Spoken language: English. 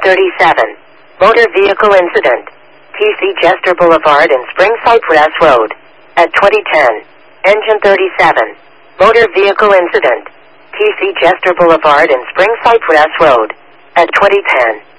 37. Motor vehicle incident. TC Jester Boulevard and Spring Cypress Road. At 2010. Engine 37. Motor vehicle incident. TC Jester Boulevard and Spring Cypress Road. At 2010.